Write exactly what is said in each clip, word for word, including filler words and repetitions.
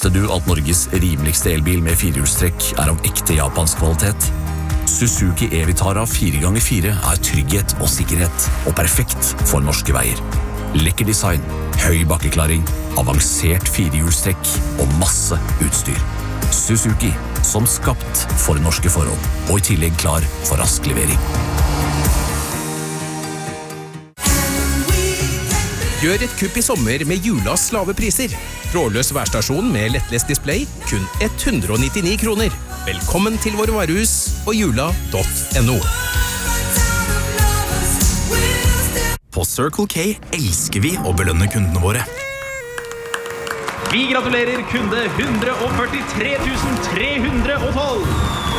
Visste du at Norges rimeligste elbil med firehjulstrekk er av ekte japansk kvalitet? Suzuki e-Vitara fire ganger fire er trygghet og sikkerhet, og perfekt for norske veier. Lekker design, høy bakkeklaring, avansert firehjulstrekk og masse utstyr. Suzuki, som skapt for norske forhold, og i tillegg klar for rask levering. Gjør et kupp i sommer med Julas lave priser. Trådløs værstasjon med lettlest display, kun hundre og nittini kroner. Velkommen til våre varehus og jula punktum no. På Circle K elsker vi å belønne kundene våre. Vi gratulerer kunde one hundred forty-three thousand three hundred twelve.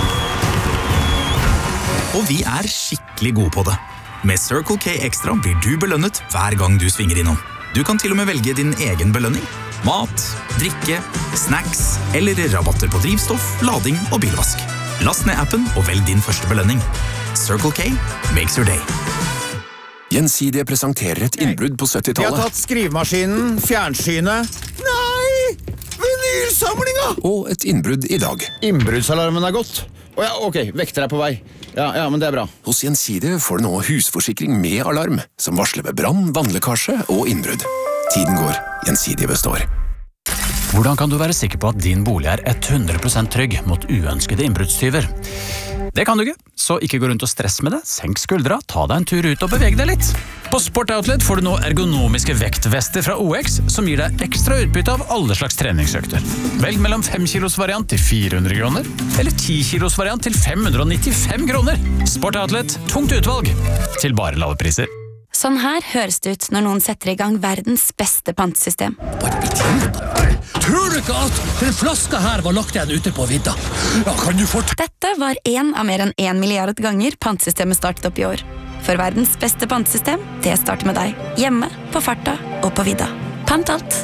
Og vi er skikkelig gode på det. Med Circle K Extra blir du belønnet hver gang du svinger innom. Du kan til og med velge din egen belønning. Mat, drikke, snacks eller rabatter på drivstoff, lading og bilvask. Last ned appen og velg din første belønning. Circle K makes your day. Gjensidige presenterer et innbrudd på syttitallet. Vi har tatt skrivemaskinen, fjernsynet. Nei! Vinylsamlinga! Og et innbrudd i dag. Innbruddsalarmen er gått. Å ja, ok, vekter er på vei. Ja, ja, men det er bra. Hos Gjensidige får du nå husforsikring med alarm, som varsler ved brann, vannlekkasje og innbrudd. Tiden går, Gjensidige består. Hvordan kan du være sikker på at din bolig er hundre prosent trygg mot uønskede innbruddstyver? Det kan du ikke, så ikke gå rundt og stress med det. Senk skuldra, ta deg en tur ut og beveg deg litt. På Sport Outlet får du nå ergonomiske vektvester fra O X, som gir deg ekstra utbytte av alle slags treningsøkter. Velg mellom fem kilos variant til fire hundre kroner, eller ti kilos variant til fem hundre nittifem kroner. Sport Outlet, tungt utvalg, til bare lave priser. Sånn her høres det ut når noen setter i gang verdens beste pantesystem. Bare litt tid. Tror du ikke at den flaska her var lagt igjen ute på vidda? Ja, kan du fort... Dette var en av mer enn en milliard ganger pantesystemet startet opp i år. For verdens beste pantesystem, det starter med deg. Hjemme, på farta og på vidda. Pant alt.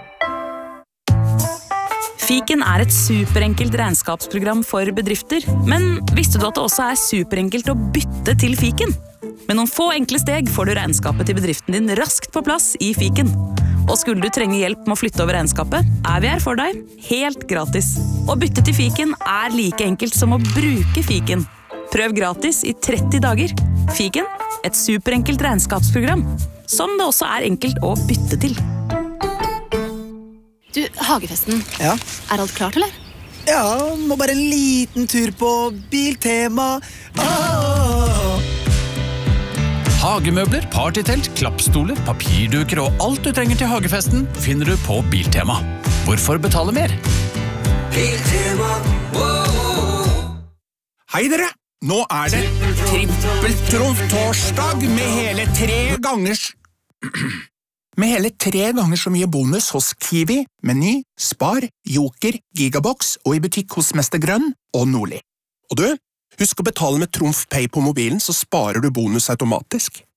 Fiken er et superenkelt regnskapsprogram for bedrifter. Men visste du at det også er superenkelt å bytte til Fiken? Med noen få enkle steg får du regnskapet til bedriften din raskt på plass i Fiken. Og skulle du trenge hjelp med å flytte over regnskapet, er vi her for deg, helt gratis. Å bytte til Fiken er like enkelt som å bruke Fiken. Prøv gratis i tretti dager. Fiken, et superenkelt regnskapsprogram, som det også er enkelt å bytte til. Du, Hagefesten. Ja? Er alt klart, eller? Ja, må bare en liten tur på Biltema. Åh! Hagemøbler, partytelt, klappstoler, papirduker og alt du trenger til hagefesten finner du på Biltema. Hvorfor betale mer? Biltema, wow. Hei dere, nå er det trippeltrumf-torsdag med hele tre gangers... Med hele tre ganger så mye bonus hos Kiwi, Meny, Spar, Joker, Gigabox og i butikk hos Mester Grønn og Nordli. Og du, husk å betale med Trumf Pay på mobilen, så sparer du bonus automatisk.